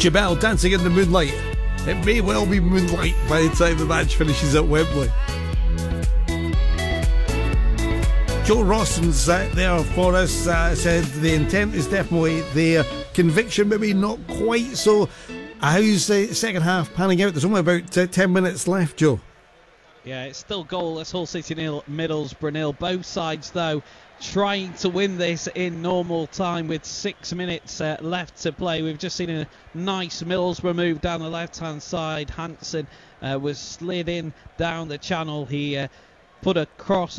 Jabel dancing in the moonlight. It may well be moonlight by the time the match finishes at Wembley. Joe Rawson's there for us, said the intent is definitely there. Conviction maybe not quite so. How's the second half panning out? There's only about 10 minutes left, Joe. Yeah, it's still goalless. Hull City 0, Middlesbrough 0. Both sides, though, trying to win this in normal time with 6 minutes left to play. We've just seen a nice Middlesbrough move down the left-hand side. Hansen was slid in down the channel. He put a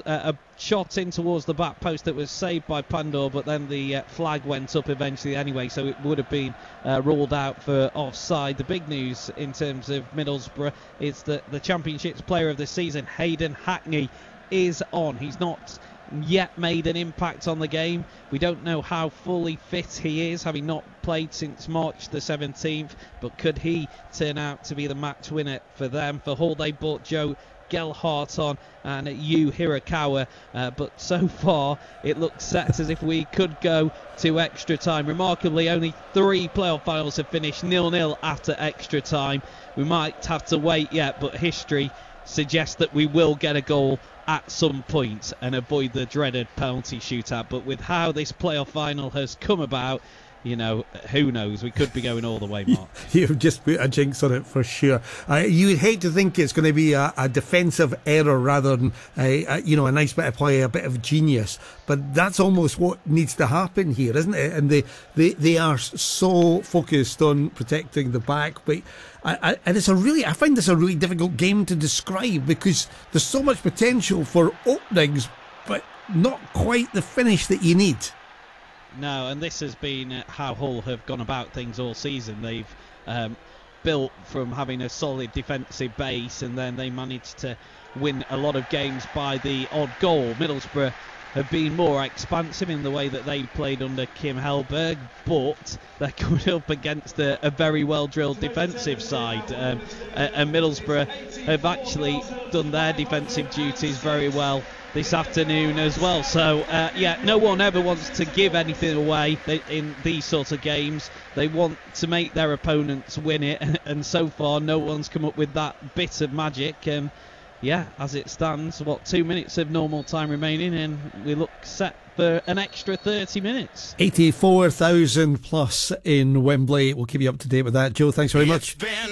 shot in towards the back post that was saved by Pandor, but then the flag went up eventually anyway, so it would have been ruled out for offside. The big news in terms of Middlesbrough is that the Championship's player of the season, Hayden Hackney, is on. He's not yet made an impact on the game. We don't know how fully fit he is, having not played since March the 17th, but could he turn out to be the match winner for them? For Hull, they bought Joe Gelhardt on and Yu Hirakawa, but so far it looks set as if we could go to extra time. Remarkably, only 3 playoff finals have finished 0-0 after extra time. We might have to wait yet, but history suggests that we will get a goal at some point and avoid the dreaded penalty shootout. But with how this playoff final has come about, you know, who knows? We could be going all the way, Mark. You've just put a jinx on it for sure. You would hate to think it's going to be a defensive error rather than a nice bit of play, a bit of genius. But that's almost what needs to happen here, isn't it? And they are so focused on protecting the back. But I find this a really difficult game to describe because there's so much potential for openings, but not quite the finish that you need. No, and this has been how Hull have gone about things all season. They've built from having a solid defensive base, and then they managed to win a lot of games by the odd goal. Middlesbrough have been more expansive in the way that they played under Kim Hellberg, but they're coming up against a very well-drilled defensive side. And Middlesbrough have actually done their defensive duties very well this afternoon as well. So no one ever wants to give anything away in these sorts of games. They want to make their opponents win it, and so far no one's come up with that bit of magic. As it stands, 2 minutes of normal time remaining, and we look set for an extra 30 minutes. 84,000 plus in Wembley. We'll keep you up to date with that. Joe, thanks very much.